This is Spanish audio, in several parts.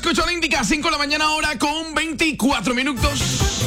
escucho Olímpica, 5 de la mañana ahora con 24 minutos.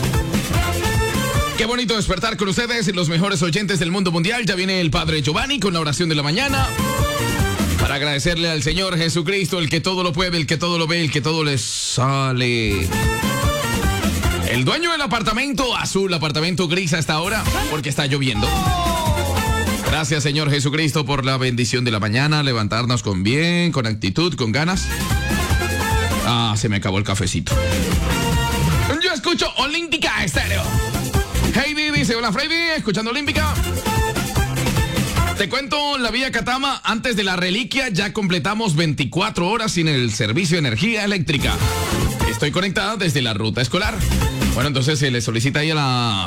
Qué bonito despertar con ustedes, los mejores oyentes del mundo mundial. Ya viene el Padre Giovanni con la oración de la mañana para agradecerle al Señor Jesucristo, el que todo lo puede, el que todo lo ve, el que todo le sale. El dueño del apartamento azul, apartamento gris hasta ahora, porque está lloviendo. Gracias, Señor Jesucristo, por la bendición de la mañana, levantarnos con bien, con actitud, con ganas. Se me acabó el cafecito. Yo escucho Olímpica Estéreo. Heidi dice, hola Freddy, escuchando Olímpica. Te cuento, la vía Catama, antes de la reliquia, ya completamos 24 horas sin el servicio de energía eléctrica. Estoy conectada desde la ruta escolar. Bueno, entonces se le solicita ahí a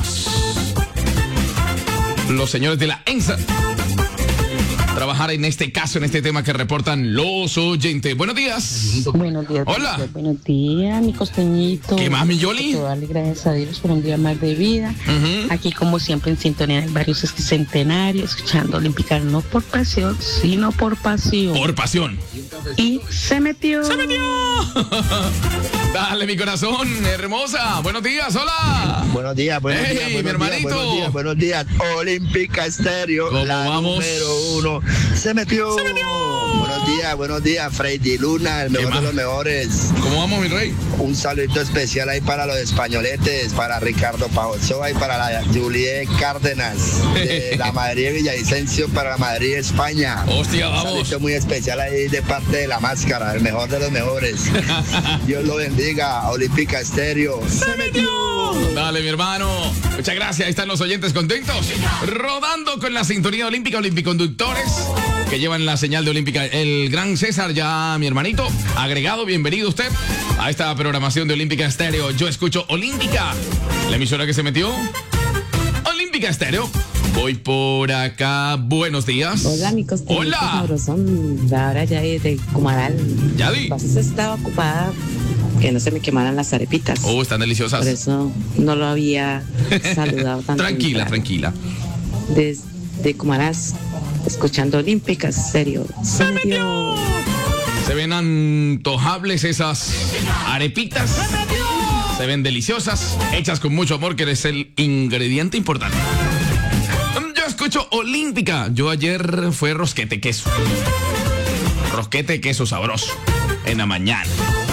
los señores de la ENSA trabajar en este caso, en este tema que reportan los oyentes. Buenos días. Buenos días. Hola. Buenos días, mi costeñito. ¿Qué más, mi Yoli? Quiero darle gracias a Dios por un día más de vida. Aquí, como siempre, en sintonía de varios centenarios, escuchando Olímpica, no por pasión, sino por pasión. Por pasión. Y se metió. ¡Se metió! Dale, mi corazón, hermosa. Buenos días, hola. Buenos días, buenos Hey, días. mi hermanito. Buenos días. Olímpica Estéreo, ¿Cómo la vamos? número 1. Se metió. Buenos días, Freddy Luna, el mejor más? de los mejores. ¿Cómo vamos, mi rey? Un saludito especial ahí para los españoletes, para Ricardo Paozoa y para la Juliet Cárdenas, de la Madrid Villavicencio, para la Madrid España. Hostia, Un vamos. saludito muy especial ahí de parte de La Máscara, el mejor de los mejores. Dios lo bendiga, Olímpica Estéreo. ¡Se metió! Dale, mi hermano. Muchas gracias. Ahí están los oyentes contentos. Rodando con la sintonía olímpica, olimpiconductores que llevan la señal de Olímpica. El gran César, ya mi hermanito, agregado. Bienvenido usted a esta programación de Olímpica Estéreo. Yo escucho Olímpica, la emisora que se metió. Olímpica Estéreo. Voy por acá. Buenos días. Hola, mi costeñito Hola. sabrosón. Ahora ya de Comaral. Ya di. Pues estaba ocupada que no se me quemaran las arepitas. Oh, están deliciosas. Por eso no lo había saludado tan Tranquila, temprano. tranquila. Desde Comaraz, escuchando Olímpicas, serio. Se metió. Se ven antojables esas arepitas. Se ven deliciosas, hechas con mucho amor, que es el ingrediente importante. Yo escucho Olímpica. Yo ayer fue rosquete queso. Rosquete queso sabroso. En la mañana.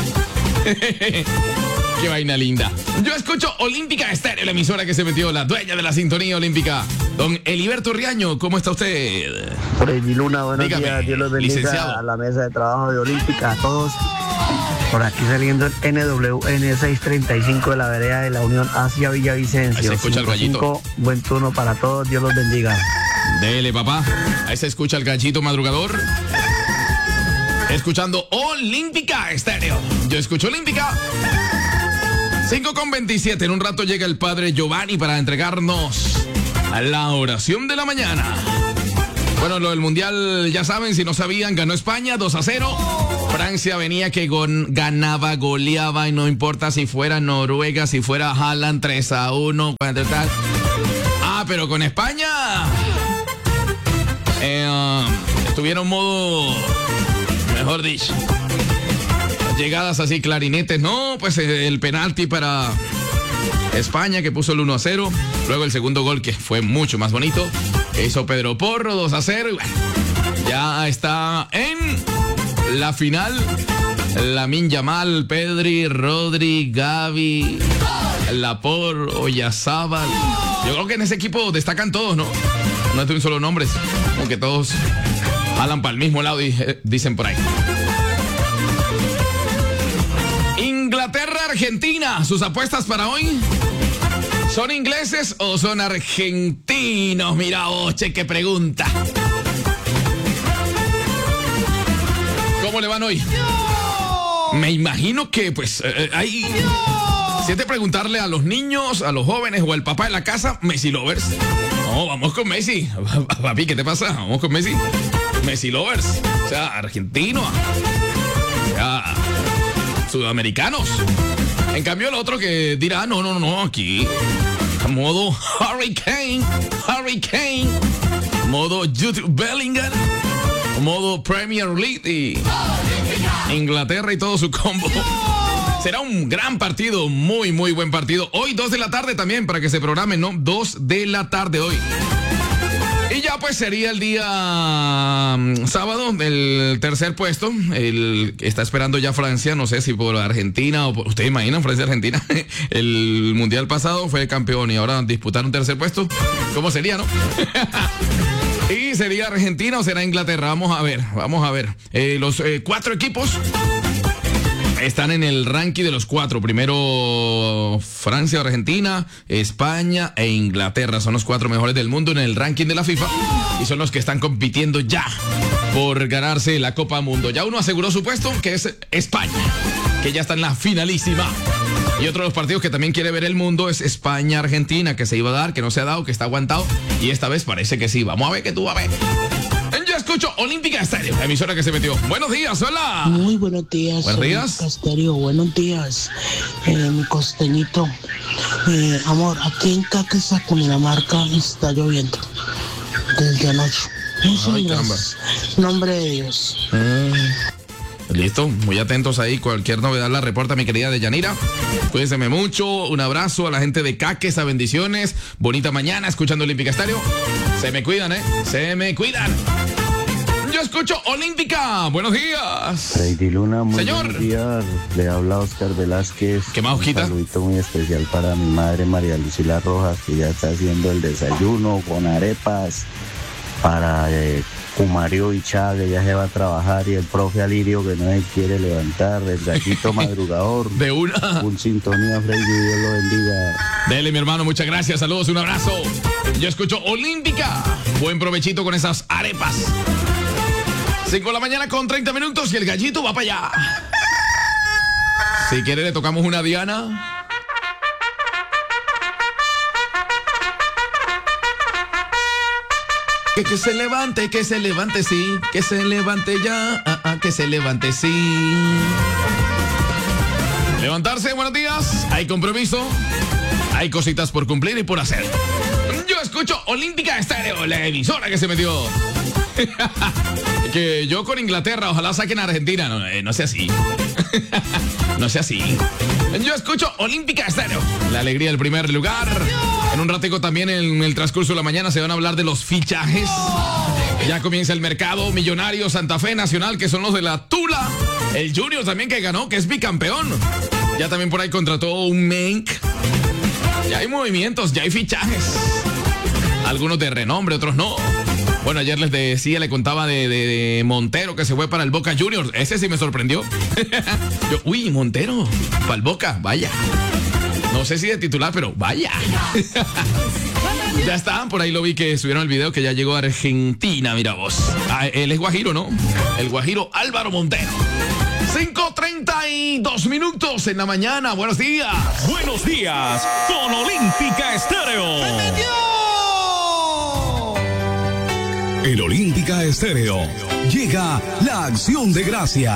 Qué vaina linda. Yo escucho Olímpica Estéreo, la emisora que se metió, la dueña de la sintonía olímpica. Don Heliberto Riaño, ¿cómo está usted? Freddy Luna, buenos Dígame, días. Dios los bendiga, licenciado. a la mesa de trabajo de Olímpica, a todos. Por aquí saliendo el NWN 635 de la vereda de la Unión hacia Villavicencio. Ahí se escucha el gallito. 5-5, buen turno para todos, Dios los bendiga. Dele, papá. Ahí se escucha el gallito madrugador. Escuchando Olímpica Estéreo. Yo escucho Olímpica. 5:27. En un rato llega el Padre Giovanni para entregarnos a la oración de la mañana. Bueno, lo del Mundial, ya saben, si no sabían, ganó España 2-0. Francia venía que ganaba, goleaba, y no importa si fuera Noruega, si fuera Haaland 3-1, tal. Pero con España estuvieron modo, mejor dicho, llegadas así, clarinetes. No, pues el penalti para España, que puso el 1-0. Luego el segundo gol, que fue mucho más bonito, que hizo Pedro Porro, 2-0. Y bueno, ya está en la final Lamine Yamal, Pedri, Rodri, Gavi, Laporte, Oyarzábal. Yo creo que en ese equipo destacan todos, ¿no? No es de un solo nombre, aunque todos jalan para el mismo lado, dicen por ahí. Inglaterra, Argentina, sus apuestas para hoy. ¿Son ingleses o son argentinos? Mira, Oche, qué pregunta. ¿Cómo le van hoy? Me imagino que, pues, hay... Si es de preguntarle a los niños, a los jóvenes o al papá de la casa, Messi lovers. No, vamos con Messi. Papi, ¿qué te pasa? Vamos con Messi. Messi lovers. O sea, argentinos. O sea, sudamericanos. En cambio, el otro que dirá, no, aquí. Modo Harry Kane. Modo Jude Bellingham. modo Premier League y Inglaterra y todo su combo. Será un gran partido, muy buen partido. Hoy 2 de la tarde también, para que se programen, ¿no? 2 de la tarde hoy. Y ya pues sería el día sábado, el tercer puesto. Está esperando ya Francia, no sé si por Argentina o por... ¿Ustedes imaginan Francia-Argentina? El mundial pasado fue campeón y ahora disputar un tercer puesto. ¿Cómo sería, no? ¿Y sería Argentina o será Inglaterra? Vamos a ver. Los 4 equipos están en el ranking de los 4. Primero Francia, Argentina, España e Inglaterra. Son los 4 mejores del mundo en el ranking de la FIFA. Y son los que están compitiendo ya por ganarse la Copa Mundo. Ya uno aseguró su puesto, que es España, que ya está en la finalísima. Y otro de los partidos que también quiere ver el mundo es España-Argentina, que se iba a dar, que no se ha dado, que está aguantado. Y esta vez parece que sí. Vamos a ver que tú vas a ver. Yo escucho Olímpica Estéreo, la emisora que se metió. Buenos días, hola. Muy buenos días. Buenos días. Olímpica Estéreo, buenos días. Mi costeñito. Amor, aquí en Caquesa, Cundinamarca, está lloviendo desde anoche. Muchas gracias. Nombre de Dios. Listo, muy atentos ahí. Cualquier novedad la reporta mi querida Deyanira. Cuídense mucho. Un abrazo a la gente de Caquesa, bendiciones. Bonita mañana escuchando Olímpica Estéreo. Se me cuidan, se me cuidan. Yo escucho Olímpica. Buenos días. Freddy Luna, muy señor. Buenos días. Le habla Oscar Velázquez. ¿Qué más, Osquita? Un saludito muy especial para mi madre María Lucila Rojas, que ya está haciendo el desayuno con arepas. Para Cumario y Chaga, ya se va a trabajar. Y el profe Alirio, que no se quiere levantar. El gallito madrugador. De una. Un sintonía, Freddy. Dios lo bendiga. Dele, mi hermano, muchas gracias. Saludos, un abrazo. Yo escucho Olímpica. Buen provechito con esas arepas. 5 de la mañana con 30 minutos y el gallito va para allá. Si quiere le tocamos una Diana. Que se levante, sí. Que se levante ya. Que se levante, sí. Levantarse, buenos días. Hay compromiso. Hay cositas por cumplir y por hacer. Yo escucho Olímpica Estéreo, la emisora que se metió. Que yo con Inglaterra, ojalá saquen a Argentina. No sea así. No sea así. Yo escucho Olímpica Estéreo, la alegría del primer lugar. En un ratico también en el transcurso de la mañana se van a hablar de los fichajes. Ya comienza el mercado. Millonarios, Santa Fe, Nacional, que son los de la Tula. El Junior también que ganó, que es bicampeón. Ya también por ahí contrató un Menk. Ya hay movimientos, ya hay fichajes. Algunos de renombre, otros no. Bueno, ayer les decía, le contaba de Montero, que se fue para el Boca Juniors. Ese sí me sorprendió. Uy, Montero, para el Boca, vaya. No sé si de titular, pero vaya. Ya está, por ahí lo vi que subieron el video que ya llegó a Argentina, mira vos. Él es guajiro, ¿no? El guajiro Álvaro Montero. 5:32 minutos en la mañana. Buenos días. Buenos días con Olímpica Estéreo. En Olímpica Estéreo llega la acción de gracia.